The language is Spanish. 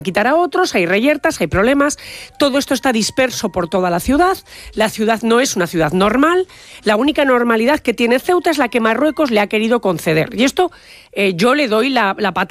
quitar a otros, hay reyertas, hay problemas, todo esto está disperso por toda la ciudad no es una ciudad normal, la única normalidad que tiene Ceuta es la que Marruecos le ha querido conceder, y esto yo le doy la patada